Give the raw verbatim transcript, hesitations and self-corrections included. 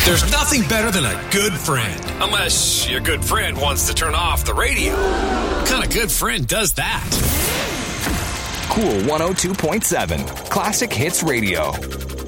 There's nothing better than a good friend. Unless your good friend wants to turn off the radio. What kind of good friend does that? Cool one oh two point seven. Classic Hits Radio.